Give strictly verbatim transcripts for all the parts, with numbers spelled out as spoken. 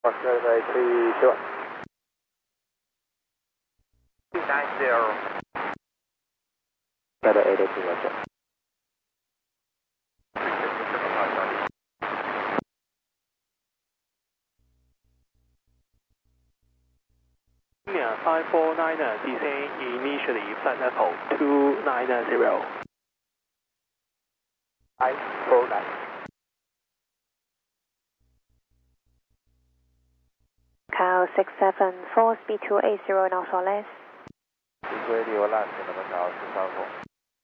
Runway three two one. two nine zero. Better eight eight two, roger. five four nine, descend initially flight level two nine zero. five four nine. Cal six seven four, speed two eight zero knots or less. Radio land, Cal six seven four.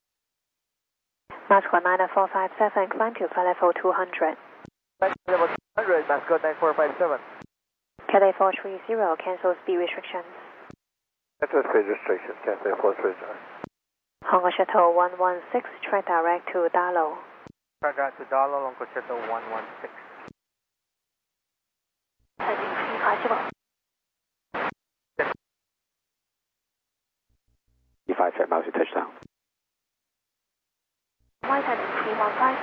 Mascot nine four five seven, climb to flight level two hundred. Level two hundred, Mascot nine four five seven. Cathay four three zero, cancel speed restrictions. Cancel speed restrictions, Cathay four three zero. Hong Kong Shuttle one one six, track direct to Dalo. Track direct to Dalo, Hong Kong Shuttle one one six. Heading three five zero. three five check, mouse touchdown. White heading three one five.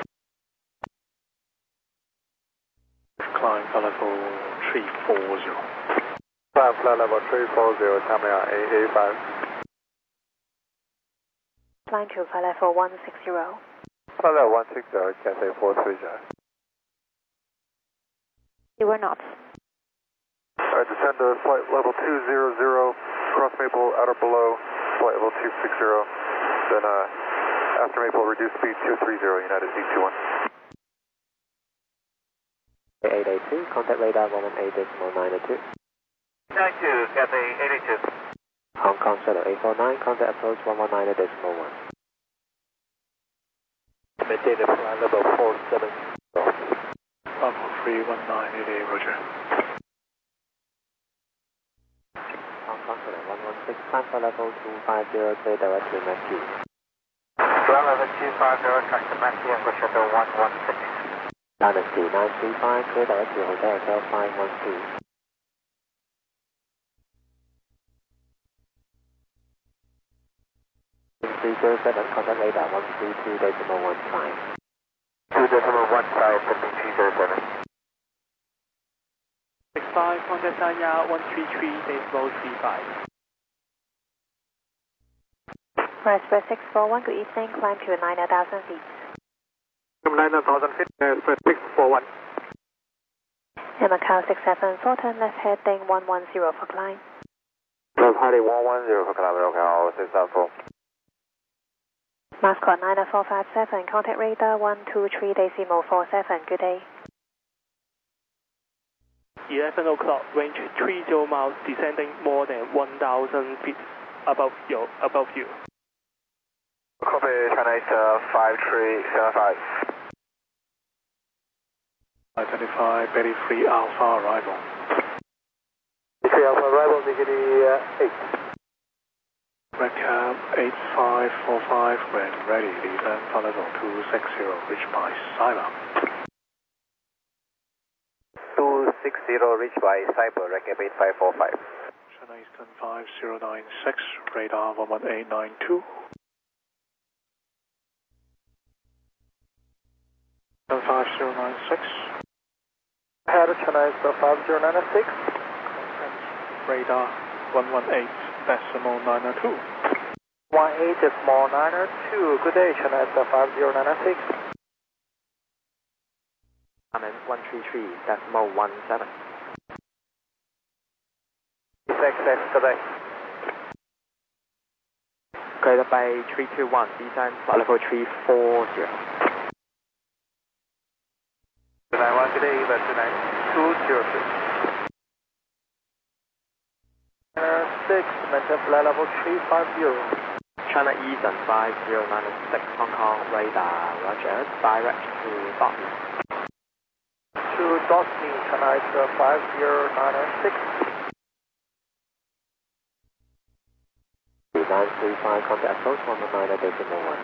Climb flight level three four zero. Climb flight level three four zero, Tamia eight eight five. Climb to flight level one six zero. Flight level one six zero, Cathay four three zero. Zero knots. Alright, descend to flight level two zero zero, cross Maple, outer below, flight level two six zero. Then uh, after Maple, reduce speed two three zero, United Z two one. eight eight two, contact radar one one eight decimal nine two. nine two, Cathay eight eight two. Hong Kong Shuttle eight four nine, contact approach one one nine decimal one. Maintain the flight level four seven zero. Level three one nine eight eight, roger. Hong Kong Shuttle one one six, climb for level two five zero, clear direct to Matthew. Ground level two five zero, track to Matthew, Hong Kong Shuttle one one six. Dynasty nine three five, clear direct to Hotel Hotel five one two. three zero seven, contact radar one three two decimal one five. two decimal one five, pending three zero seven. six five, contact Sanya one three three decimal three five. Express six four one, good evening, climb to nine thousand feet. nine thousand feet, Express six four one. And Macau six seven four, turn left heading one one zero for climb. Left heading one one zero for climb, Macau six seven four. Mascot nine four five seven, contact radar one two three decimal four seven, good day. eleven o'clock, range three zero miles, descending more than one thousand feet above you. Above you. Copy, China East uh, five three seven five. Identify Betty three Alpha arrival. three Alpha arrival, degree uh, eight. Redcap eight five four five, when ready, descend flight level two six zero, reach by Cyber. two six zero, reach by Cyber, Redcap eight five four five. China Eastern five zero nine six, radar one one eight nine two. five zero nine six. Head China Eastern five zero nine six. Radar one one eight decimal nine two. one eight decimal nine two. Good day, China Eastern five zero nine six. I'm in one three three decimal one seven. six six, good day. Cleared by three two one, descend flight level three four zero. two nine one, good day, two nine two zero six. six, maintain flight level three five zero. China Eastern five zero nine six, Hong Kong radar, roger, direct to Dortmund. To Dortmund, China Eastern five zero nine six. nine three five, contact approach one one nine decimal one.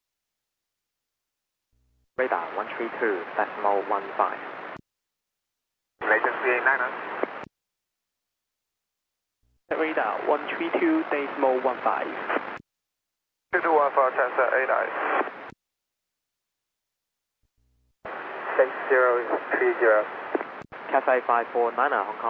Radar one three two decimal one five. Latency eight niner. Radar one three two decimal one five. two two one five, transfer eight nine. six zero three zero. Cathay five four nine, Hong Kong.